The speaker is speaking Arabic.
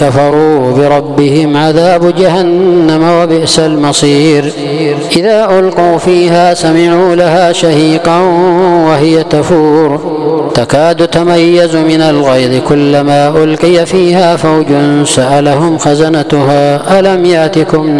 كفروا بربهم عذاب جهنم وبئس المصير. إذا ألقوا فيها سمعوا لها شهيقا وهي تفور تكاد تميز من الغيظ كلما ألقي فيها فوج سألهم خزنتها ألم يأتكم